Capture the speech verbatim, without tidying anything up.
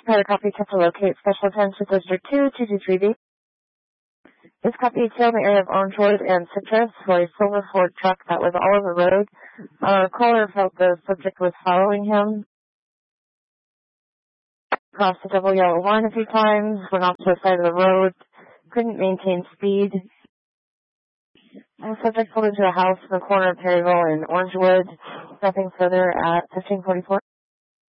Private copy to locate special attention District two, two two three B. This copy detailed in the area of Orangewood and Citrus for a silver Ford truck that was all over the road. Our caller felt the subject was following him. Crossed the double yellow line a few times, went off to the side of the road, couldn't maintain speed. The subject pulled into a house in the corner of Perryville and Orangewood. Nothing further at fifteen forty-four.